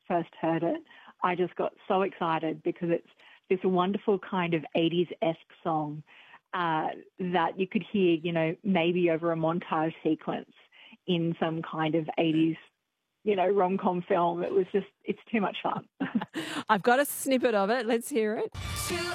first heard it, I just got so excited because it's this wonderful kind of 80s-esque song that you could hear, maybe over a montage sequence in some kind of 80s, rom-com film. It's too much fun. I've got a snippet of it. Let's hear it.